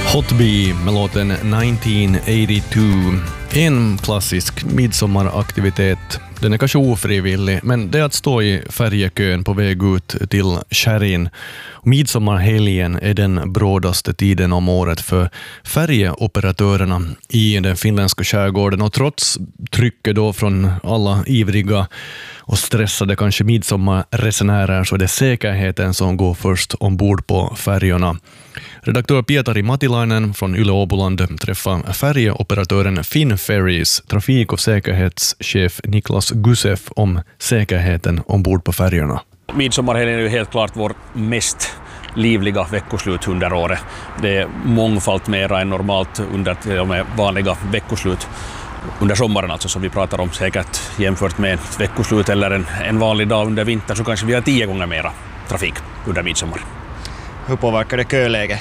Hot Bee med låten 1982. En klassisk midsommaraktivitet. Den är kanske ofrivillig, men det är att stå i färjekön på väg ut till Skärin. Midsommarhelgen är den brådaste tiden om året för färjeoperatörerna i den finländska skärgården, och trots trycket då från alla ivriga och stressade kanske midsommarresenärer så är det säkerheten som går först ombord på färjorna. Redaktör Pietari Matilainen från Yle Åboland träffar färjeoperatören Finferries trafik- och säkerhetschef Niklas Gusev om säkerheten ombord på färjorna. Midsommarhelgen är ju helt klart vår mest livliga veckoslut under året. Det är mångfalt mera än normalt under till och med vanliga veckoslut. Under sommaren alltså, som vi pratar om, säkert jämfört med ett veckoslut eller en vanlig dag under vinter, så kanske vi har 10 gånger mera trafik under midsommar. Hur påverkar det köläge?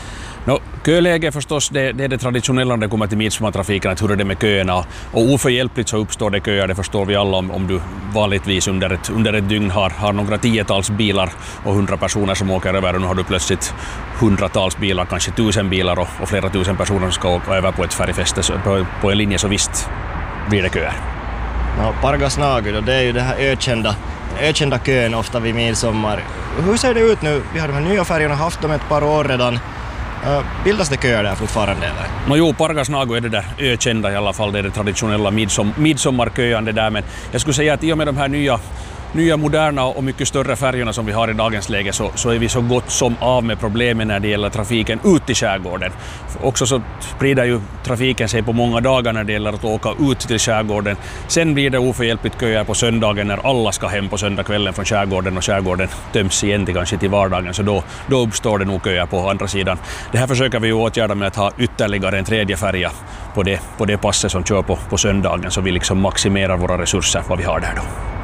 Köläge förstås, det är det traditionella när det kommer till midsommartrafiken, att hur är det med köerna, och oförhjälpligt så uppstår det köer, det förstår vi alla om du vanligtvis under ett dygn har några 10-tals bilar och 100 personer som åker över, och nu har du plötsligt 100-tals bilar, kanske 1000 bilar och flera tusen personer som ska åka över på ett färjefäste på en linje, så visst blir det köer. Pargasnagu, det är ju det här ökända kön ofta vid midsommar. Hur ser det ut nu? Vi har de här nya färgerna, haft dem ett par år redan. Bildas det köer där fortfarande eller? Jo, Pargasnagu är det där ökända i alla fall, det är det traditionella midsommarköande där, men jag skulle säga att i och med de här nya moderna och mycket större färjorna som vi har i dagens läge så är vi så gott som av med problemen när det gäller trafiken ut i skärgården. Också så sprider ju trafiken sig på många dagar när det gäller att åka ut till skärgården. Sen blir det oförhjälpligt köer på söndagen när alla ska hem på söndagskvällen från skärgården och skärgården töms igen till kanske till vardagen, så då uppstår det nog köer på andra sidan. Det här försöker vi ju åtgärda med att ha ytterligare en tredje färja på det passet som kör på söndagen, så vi liksom maximerar våra resurser vad vi har där då.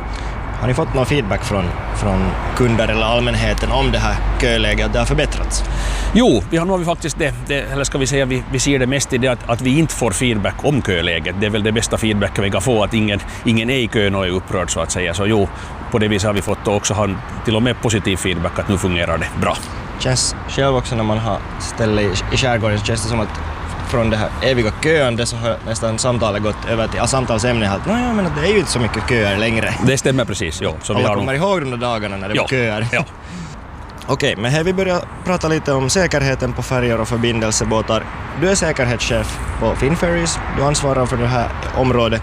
Har ni fått någon feedback från kunder eller allmänheten om det här köläget, att det har förbättrats? Jo, vi har nog faktiskt det, eller ska vi säga vi ser det mest i det att vi inte får feedback om köläget. Det är väl det bästa feedback vi kan få, att ingen är i kön och är upprörd så att säga. Så jo, på det viset har vi fått också till och med positiv feedback att nu fungerar det bra. Känns själv också när man har ställe i skärgården, så känns det som att från det här eviga köande så har nästan samtalet gått över till samtalsämnet att men det är ju inte så mycket köer längre. Det stämmer precis, ja. Så alla kommer ihåg de där dagarna när det var köer. Ja. Okej, men här vi börjar prata lite om säkerheten på färjor och förbindelsebåtar. Du är säkerhetschef på Finferries, du ansvarar för det här området.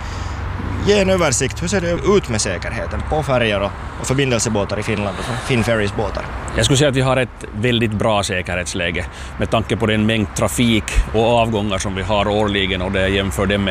Ge en översikt, hur ser det ut med säkerheten på färjor och förbindelsebåtar i Finland och Finferries båtar? Jag skulle säga att vi har ett väldigt bra säkerhetsläge med tanke på den mängd trafik och avgångar som vi har årligen, och det jämför det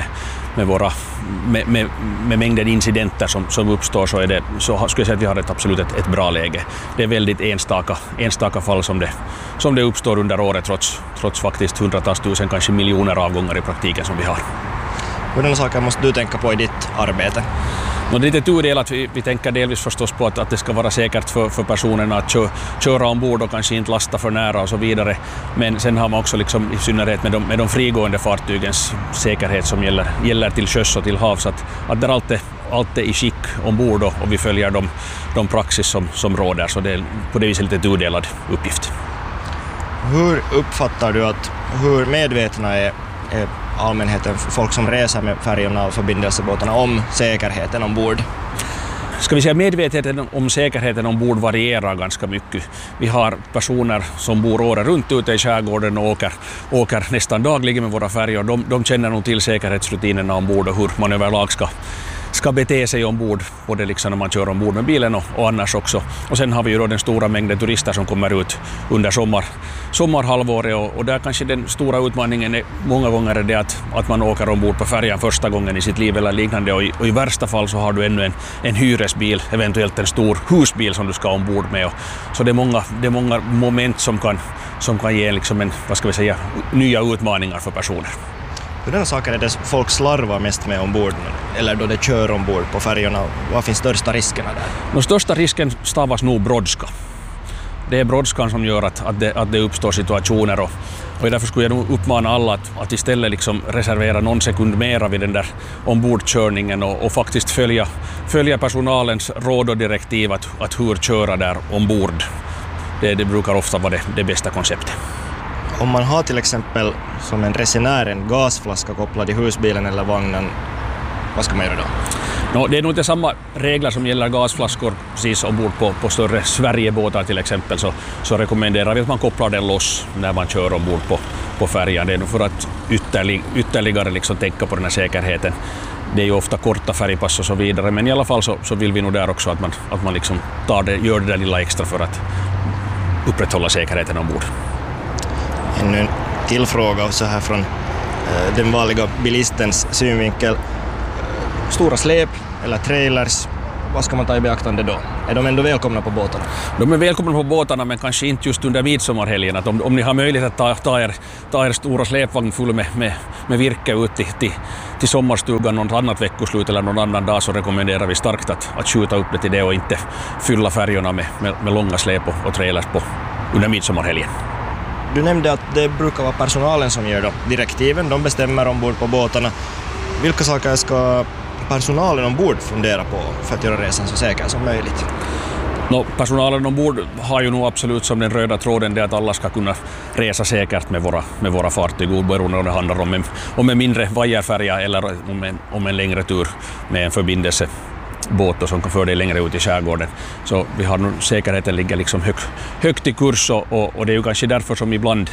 med mängden incidenter som uppstår, så skulle jag säga att vi har ett bra läge. Det är väldigt enstaka fall som det uppstår under året, trots faktiskt hundratals tusen, kanske miljoner avgångar i praktiken som vi har. Hurdana saker måste du tänka på i ditt arbete? Det är lite tudelat. Vi tänker delvis förstås på att det ska vara säkert för personerna att köra ombord och kanske inte lasta för nära och så vidare. Men sen har man också liksom, i synnerhet med de frigående fartygens säkerhet som gäller till sjöss och till havs, att där allt är i skick ombord och vi följer de praxis som råder. Så det är på det viset lite tudelad uppgift. Hur uppfattar du hur medvetna är allmänheten, folk som reser med färjorna och förbindelsebåtarna, om säkerheten ombord? Ska vi säga medvetenheten om säkerheten ombord varierar ganska mycket. Vi har personer som bor året runt ute i skärgården och åker nästan dagligen med våra färjor. De känner nog till säkerhetsrutinerna ombord och hur man överlag ska bete sig ombord, både liksom när man kör ombord med bilen och annars också. Och sen har vi ju då den stora mängden turister som kommer ut under sommarhalvåret, och där kanske den stora utmaningen är många gånger är det att man åker ombord på färjan första gången i sitt liv eller liknande, och i värsta fall så har du ännu en hyresbil, eventuellt en stor husbil som du ska ombord med. Så det är många moment som kan ge liksom nya utmaningar för personer. Hurdana saker är det folk slarvar mest med ombord, eller då det kör ombord på färjorna? Vad finns största riskerna där? Den största risken stavas nog brådska. Det är brådskan som gör att det uppstår situationer, och därför skulle jag nog uppmana alla att istället liksom reservera någon sekund mera vid den där ombordkörningen och faktiskt följa personalens råd och direktiv att hur köra där ombord. Det brukar ofta vara det bästa konceptet. om man har till exempel som en resenär en gasflaska kopplad i husbilen eller vagnen, vad ska man göra då? Det är nog inte samma regler som gäller gasflaskor precis ombord på större Sverigebåtar till exempel, så rekommenderar vi att man kopplar den loss när man kör ombord på färjan. Det är nog för att ytterligare liksom tänka på den här säkerheten. Det är ju ofta korta färgpass och så vidare, men i alla fall så vill vi nog där också att man liksom gör det där lilla extra för att upprätthålla säkerheten ombord. Ännu en till fråga så här från den vanliga bilistens synvinkel. Stora släp eller trailers, vad ska man ta i beaktande då? Är de ändå välkomna på båtarna? De är välkomna på båtarna, men kanske inte just under midsommarhelgen. Att om ni har möjlighet att ta er stora släpvagn full med virke ut till sommarstugan något annat veckoslut eller någon annan dag, så rekommenderar vi starkt att skjuta upp det till det och inte fylla färjorna med långa släp och trailers under midsommarhelgen. Du nämnde att det brukar vara personalen som gör direktiven, de bestämmer ombord på båtarna. Vilka saker ska personalen ombord fundera på för att göra resan så säker som möjligt? Personalen ombord har ju nog absolut som den röda tråden det att alla ska kunna resa säkert med våra fartyg, oberoende om det handlar om en mindre vajerfärja eller om en längre tur med en förbindelsebåt som kan föra dig längre ut i skärgården. Så vi har nog, säkerheten ligger liksom högt i kurs och det är ju kanske därför som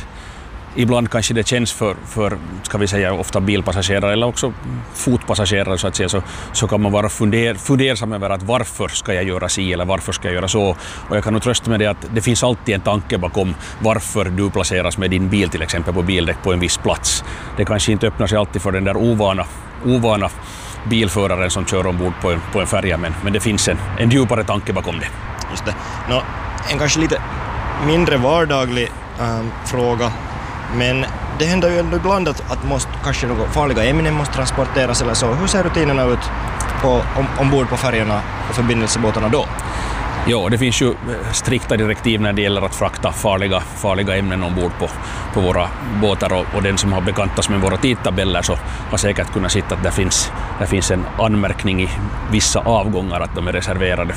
ibland kanske det känns för ska vi säga ofta bilpassagerare eller också fotpassagerare så att säga, så kan man vara fundersam över att varför ska jag göra si eller varför ska jag göra så. Och jag kan nog trösta med det att det finns alltid en tanke bakom varför du placeras med din bil till exempel på bildäck på en viss plats. Det kanske inte öppnar sig alltid för den där ovana bilföraren som kör ombord på en färja, men det finns en djupare tanke bakom det. Just det. En kanske lite mindre vardaglig fråga. Men det händer ju ändå ibland att kanske några farliga ämnen måste transporteras eller så. Hur ser rutinerna ut ombord på färjorna och förbindelsebåtarna då? Ja, det finns ju strikta direktiv när det gäller att frakta farliga ämnen ombord på våra båtar och den som har bekantats med våra tidtabeller så har säkert kunnat sitta att där finns en anmärkning i vissa avgångar att de är reserverade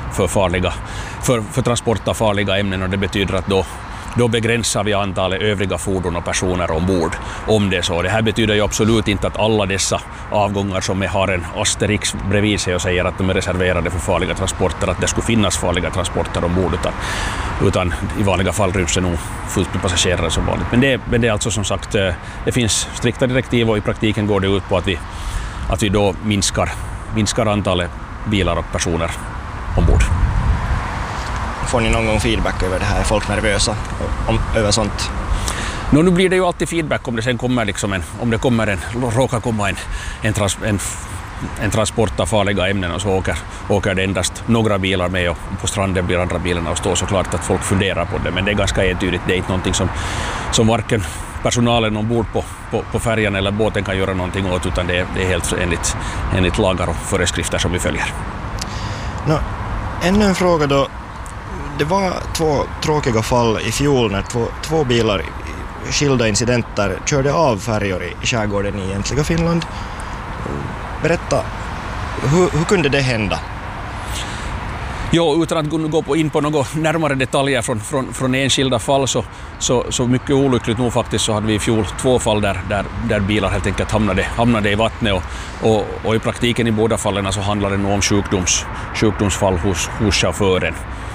för transport av farliga ämnen, och det betyder att då begränsar vi antalet övriga fordon och personer ombord om det är så. Det här betyder ju absolut inte att alla dessa avgångar som har en asterix bredvid sig och säger att de är reserverade för farliga transporter, att det skulle finnas farliga transporter ombord, utan i vanliga fall ryms det nog fullt med passagerare som vanligt. Men det är alltså som sagt, det finns strikta direktiv och i praktiken går det ut på att vi då minskar antalet bilar och personer ombord. Får ni någon gång feedback över det här? Är folk nervösa över sånt? Nu blir det ju alltid feedback om det sen kommer råkar komma en transport av farliga ämnen och så åker det endast några bilar med och på stranden blir andra bilarna och står, så klart att folk funderar på det, men det är ganska entydigt. Det är inte någonting som varken personalen ombord på färjan eller båten kan göra någonting åt, utan det är helt enligt lagar och föreskrifter som vi följer. Ännu en fråga då. Det var 2 tråkiga fall i fjol när två bilar i skilda incidenter körde av färjor i skärgården i egentliga Finland. Berätta, hur kunde det hända? Jo, utan att gå in på några närmare detaljer från enskilda fall så mycket olyckligt nog faktiskt så hade vi i fjol 2 fall där bilar helt enkelt hamnade i vattnet och i praktiken i båda fallen så handlar det nog om sjukdomsfall hos chauffören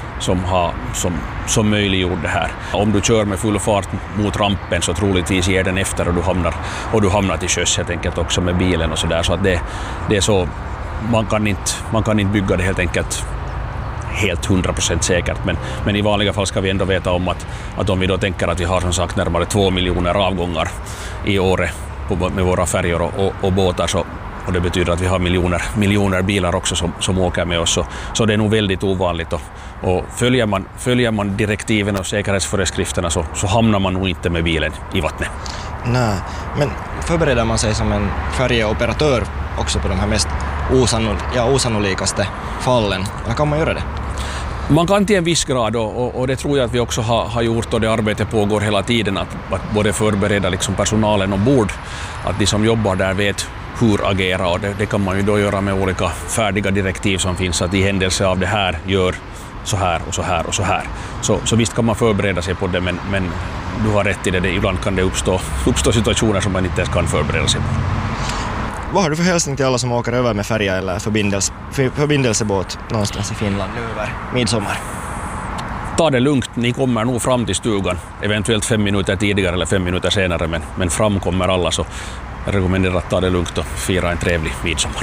som möjliggjorde det här. Om du kör med full fart mot rampen så troligtvis ger den efter och du hamnar till sjöss helt enkelt också med bilen och så där, så att det är så man kan inte bygga det helt enkelt helt 100% säkert, men i vanliga fall ska vi ändå veta om att om vi då tänker att vi har som sagt närmare 2 miljoner avgångar i året med våra färjor och båtar, och det betyder att vi har miljoner bilar också som åker med oss, så det är nog väldigt ovanligt, och följer man direktiven och säkerhetsföreskrifterna så hamnar man nog inte med bilen i vattnet. Nej, men förbereder man sig som en färjeoperatör också på de här mest osannolikaste fallen, eller kan man göra det? Man kan till en viss grad, och det tror jag att vi också har gjort, och det arbetet pågår hela tiden att både förbereda liksom personalen ombord, att de som jobbar där vet hur agera, och det kan man ju då göra med olika färdiga direktiv som finns, att i händelse av det här gör så här och så här och så här. Så visst kan man förbereda sig på det, men du har rätt i det. Ibland kan det uppstå situationer som man inte ens kan förbereda sig på. Vad har du för hälsning till alla som åker över med färja eller förbindelsebåt någonstans i Finland nu över midsommar? Ta det lugnt, ni kommer nog fram till stugan. Eventuellt 5 minuter tidigare eller 5 minuter senare, men fram kommer alla, så jag rekommenderar att ta det lugnt och fira en trevlig midsommar.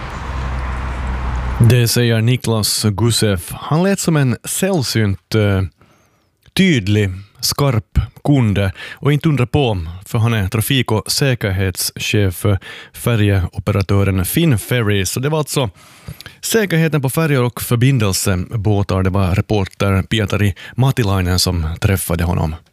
Det säger Niklas Gusev. Han lät som en sällsynt tydlig, skarp kunde, och inte undra på, för han är trafik- och säkerhetschef för färjeoperatören Finferries. Så det var alltså säkerheten på färjor och förbindelsebåtar. Det var reporter Pietari Matilainen som träffade honom.